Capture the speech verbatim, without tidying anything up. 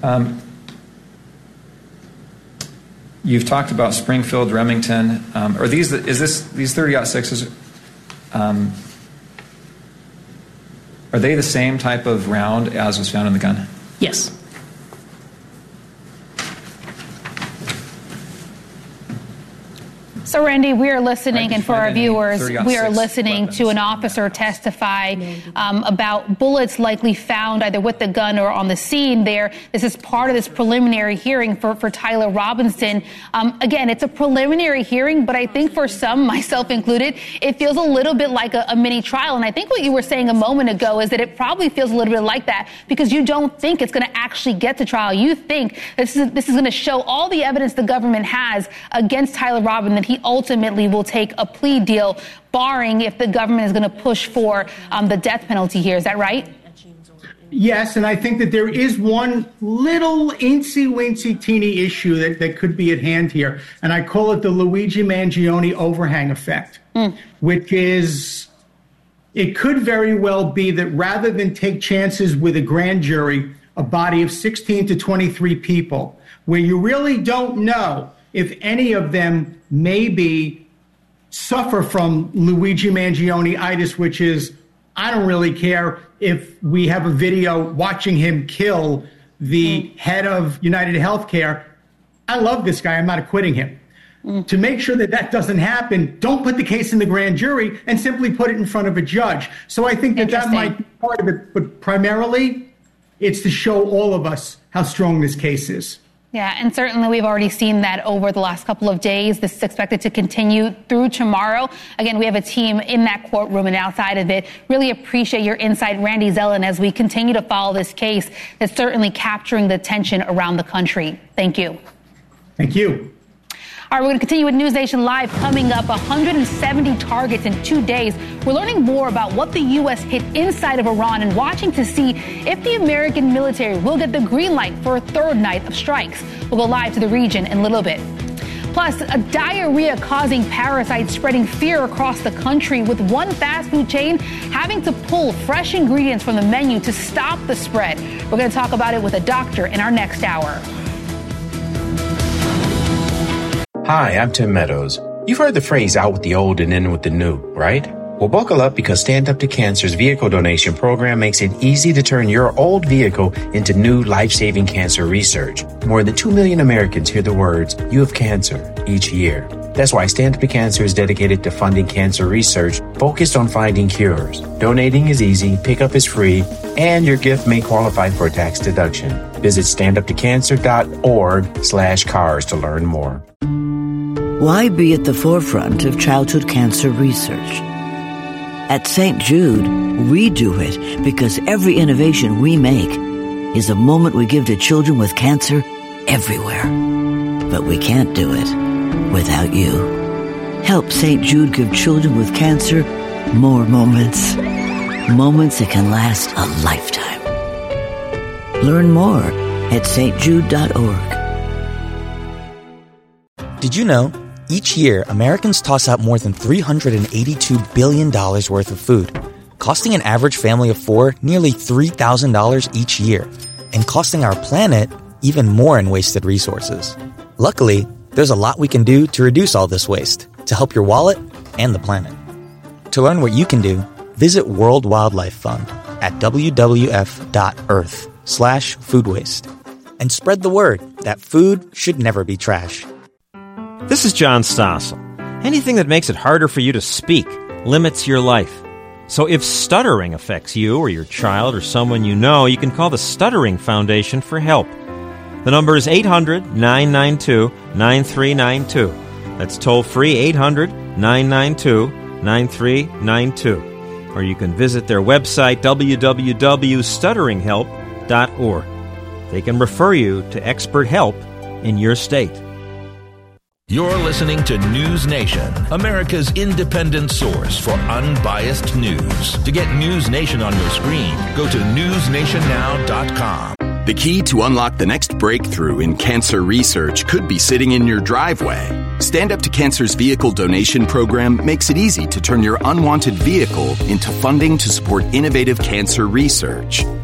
Um, you've talked about Springfield, Remington. Um, are these is this these thirty aught sixes? Um, are they the same type of round as was found in the gun? Yes. So, Randy, we are listening, and for our viewers, we are listening to an officer testify um, about bullets likely found either with the gun or on the scene there. This is part of this preliminary hearing for, for Tyler Robinson. Um, again, it's a preliminary hearing, but I think for some, myself included, it feels a little bit like a, a mini trial. And I think what you were saying a moment ago is that it probably feels a little bit like that because you don't think it's going to actually get to trial. You think this is, this is going to show all the evidence the government has against Tyler Robinson, that he ultimately will take a plea deal, barring if the government is going to push for um, the death penalty here. Is that right? Yes, and I think that there is one little incy-wincy teeny issue that, that could be at hand here, and I call it the Luigi Mangione overhang effect, mm. which is, it could very well be that rather than take chances with a grand jury, a body of sixteen to twenty-three people, where you really don't know if any of them maybe suffer from Luigi Mangione-itis, which is, I don't really care if we have a video watching him kill the mm. head of United Healthcare. I love this guy. I'm not acquitting him. Mm. To make sure that that doesn't happen, don't put the case in the grand jury and simply put it in front of a judge. So I think that that might be part of it. But primarily, it's to show all of us how strong this case is. Yeah, and certainly we've already seen that over the last couple of days. This is expected to continue through tomorrow. Again, we have a team in that courtroom and outside of it. Really appreciate your insight, Randy Zelin, as we continue to follow this case that's certainly capturing the attention around the country. Thank you. Thank you. All right, we're going to continue with News Nation Live. Coming up, one hundred seventy targets in two days. We're learning more about what the U S hit inside of Iran and watching to see if the American military will get the green light for a third night of strikes. We'll go live to the region in a little bit. Plus, a diarrhea-causing parasite spreading fear across the country, with one fast food chain having to pull fresh ingredients from the menu to stop the spread. We're going to talk about it with a doctor in our next hour. Hi, I'm Tim Meadows. You've heard the phrase out with the old and in with the new, right? Well, buckle up, because Stand Up to Cancer's vehicle donation program makes it easy to turn your old vehicle into new life-saving cancer research. More than two million Americans hear the words, "You have cancer," each year. That's why Stand Up to Cancer is dedicated to funding cancer research focused on finding cures. Donating is easy, pickup is free, and your gift may qualify for a tax deduction. Visit standuptocancer.org slash cars to learn more. Why be at the forefront of childhood cancer research? At Saint Jude, we do it because every innovation we make is a moment we give to children with cancer everywhere. But we can't do it without you. Help Saint Jude give children with cancer more moments. Moments that can last a lifetime. Learn more at s t jude dot org. Did you know? Each year, Americans toss out more than three hundred eighty-two billion dollars worth of food, costing an average family of four nearly three thousand dollars each year, and costing our planet even more in wasted resources. Luckily, there's a lot we can do to reduce all this waste, to help your wallet and the planet. To learn what you can do, visit World Wildlife Fund at wwf.earth slash food waste. And spread the word that food should never be trash. This is John Stossel. Anything that makes it harder for you to speak limits your life. So if stuttering affects you or your child or someone you know, you can call the Stuttering Foundation for help. The number is eight hundred, nine nine two, nine three nine two. That's toll-free eight hundred, nine nine two, nine three nine two. Or you can visit their website, w w w dot stuttering help dot org. They can refer you to expert help in your state. You're listening to News Nation, America's independent source for unbiased news. To get News Nation on your screen, go to news nation now dot com. The key to unlock the next breakthrough in cancer research could be sitting in your driveway. Stand Up to Cancer's vehicle donation program makes it easy to turn your unwanted vehicle into funding to support innovative cancer research.